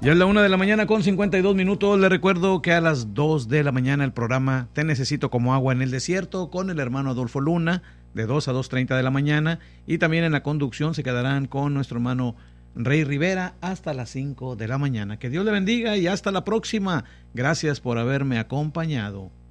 Ya es la 1:52 a.m. Le recuerdo que a las 2 de la mañana el programa Te Necesito como Agua en el Desierto con el hermano Adolfo Luna, de 2 a 2:30 de la mañana. Y también en la conducción se quedarán con nuestro hermano Rey Rivera hasta las 5 de la mañana. Que Dios le bendiga y hasta la próxima. Gracias por haberme acompañado.